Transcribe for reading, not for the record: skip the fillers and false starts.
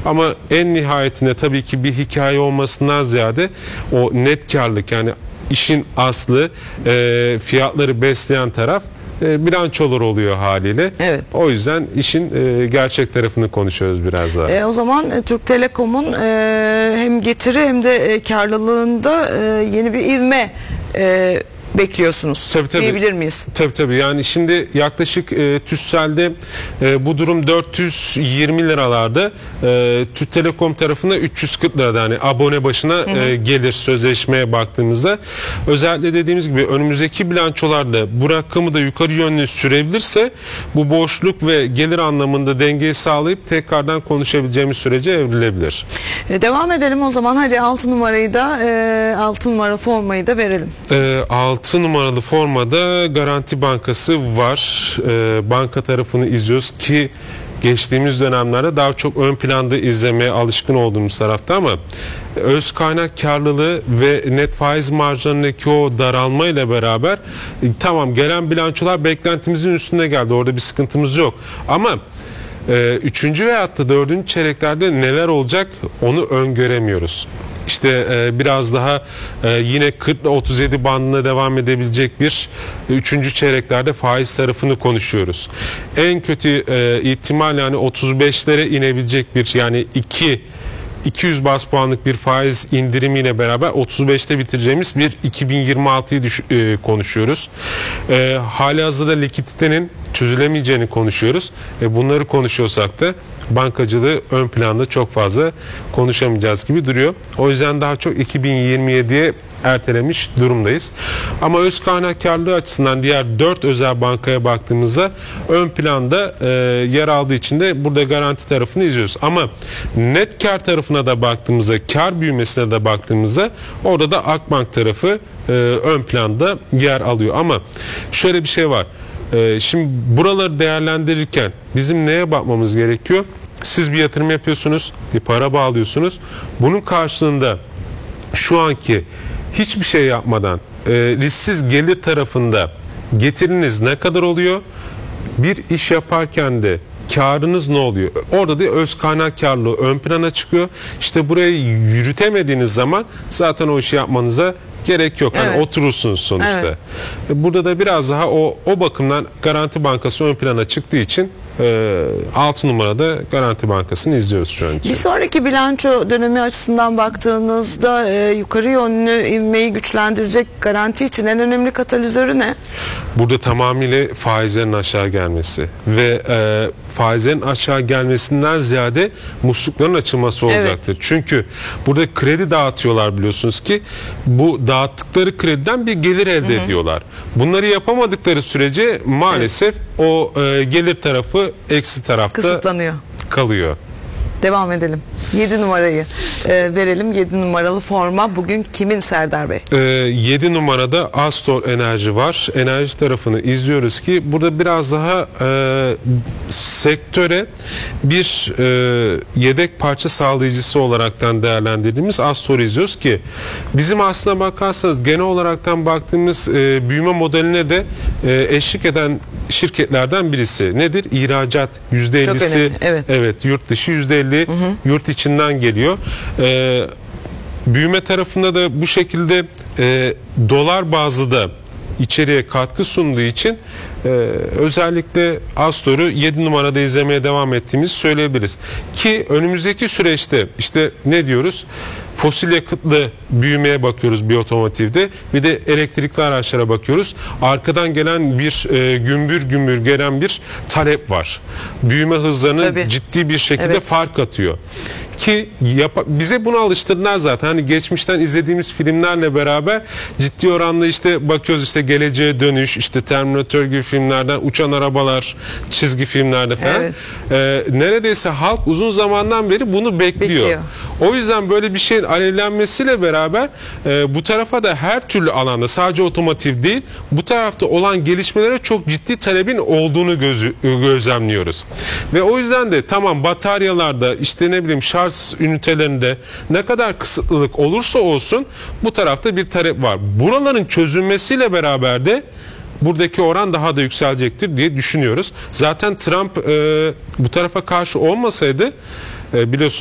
Ama en nihayetinde tabii ki bir hikaye olmasından ziyade o net karlılık, yani işin aslı, fiyatları besleyen taraf bilançolar oluyor haliyle. Evet. O yüzden işin gerçek tarafını konuşuyoruz biraz daha. O zaman Türk Telekom'un hem getiri hem de karlılığında yeni bir ivme bekliyorsunuz, Tabii. diyebilir miyiz? Tabii. Yani şimdi yaklaşık TÜSSEL'de bu durum 420 liralarda. Türk Telekom tarafında 340 lirada, yani abone başına gelir sözleşmeye baktığımızda. Özellikle dediğimiz gibi önümüzdeki bilançolarda bu rakamı da yukarı yönlü sürebilirse bu boşluk ve gelir anlamında dengeyi sağlayıp tekrardan konuşabileceğimiz sürece evrilebilir. Devam edelim o zaman. Hadi 6 numarayı da 6 numara formayı da verelim. 6 numaralı formada Garanti Bankası var. Banka tarafını izliyoruz ki geçtiğimiz dönemlerde daha çok ön planda izlemeye alışkın olduğumuz tarafta, ama öz kaynak karlılığı ve net faiz marjlarındaki o daralma ile beraber tamam, gelen bilançolar beklentimizin üstünde geldi. Orada bir sıkıntımız yok. Ama 3. veyahut da 4. çeyreklerde neler olacak onu öngöremiyoruz. İşte biraz daha yine 40 ile 37 bandına devam edebilecek bir 3. çeyreklerde faiz tarafını konuşuyoruz. En kötü ihtimal yani 35'lere inebilecek bir, yani 200 baz puanlık bir faiz indirimiyle beraber 35'te bitireceğimiz bir 2026'yı konuşuyoruz. Halihazırda likiditenin çözülemeyeceğini konuşuyoruz. Bunları konuşuyorsak da bankacılığı ön planda çok fazla konuşamayacağız gibi duruyor. O yüzden daha çok 2027'ye ertelemiş durumdayız. Ama öz kaynak karlılığı açısından diğer 4 özel bankaya baktığımızda ön planda yer aldığı için de burada garanti tarafını izliyoruz. Ama net kar tarafına da baktığımızda, kar büyümesine de baktığımızda orada da Akbank tarafı ön planda yer alıyor. Ama şöyle bir şey var. Şimdi buraları değerlendirirken bizim neye bakmamız gerekiyor? Siz bir yatırım yapıyorsunuz, bir para bağlıyorsunuz. Bunun karşılığında şu anki hiçbir şey yapmadan risksiz gelir tarafında getiriniz ne kadar oluyor? Bir iş yaparken de karınız ne oluyor? Orada da öz kaynak karlılığı ön plana çıkıyor. İşte burayı yürütemediğiniz zaman zaten o işi yapmanıza gerek yok. Evet. Hani oturursunuz sonuçta. Evet. Burada da biraz daha o bakımdan Garanti Bankası ön plana çıktığı için 6 numarada Garanti Bankası'nı izliyoruz şu an için. Bir sonraki bilanço dönemi açısından baktığınızda yukarı yönlü ivmeyi güçlendirecek Garanti için en önemli katalizörü ne? Burada tamamıyla faizlerin aşağı gelmesi ve faizlerin aşağı gelmesinden ziyade muslukların açılması olacaktır. Evet. Çünkü burada kredi dağıtıyorlar, biliyorsunuz ki bu dağıttıkları krediden bir gelir elde ediyorlar. Bunları yapamadıkları sürece maalesef o gelir tarafı eksi tarafta kısıtlanıyor, kalıyor. Devam edelim. 7 numarayı verelim. 7 numaralı forma bugün kimin, Serdar Bey? 7 numarada Astor Enerji var. Enerji tarafını izliyoruz ki burada biraz daha sektöre bir yedek parça sağlayıcısı olaraktan değerlendirdiğimiz Astor'u izliyoruz ki bizim aslına bakarsanız genel olaraktan baktığımız büyüme modeline de eşlik eden şirketlerden birisi. Nedir? İhracat %50'si evet, yurt dışı, %50 yurt içinden geliyor. Büyüme tarafında da bu şekilde dolar bazlı da içeriye katkı sunduğu için özellikle Astor'u 7 numarada izlemeye devam ettiğimizi söyleyebiliriz. Ki önümüzdeki süreçte işte ne diyoruz? Fosil yakıtlı büyümeye bakıyoruz bir otomotivde. Bir de elektrikli araçlara bakıyoruz. Arkadan gelen bir gümbür gelen bir talep var. Büyüme hızlarını ciddi bir şekilde fark atıyor. Ki bize bunu alıştırdılar zaten. Hani geçmişten izlediğimiz filmlerle beraber ciddi oranda işte bakıyoruz, işte Geleceğe Dönüş, işte Terminator gibi filmlerden, uçan arabalar, çizgi filmlerde falan. Neredeyse halk uzun zamandan beri bunu bekliyor. O yüzden böyle bir şeyin alevlenmesiyle beraber bu tarafa da her türlü alanda, sadece otomotiv değil, bu tarafta olan gelişmelere çok ciddi talebin olduğunu gözlemliyoruz. Ve o yüzden de tamam, bataryalarda, işte ne bileyim şarj ünitelerinde ne kadar kısıtlılık olursa olsun bu tarafta bir talep var. Buraların çözülmesiyle beraber de buradaki oran daha da yükselecektir diye düşünüyoruz. Zaten Trump bu tarafa karşı olmasaydı biliyorsunuz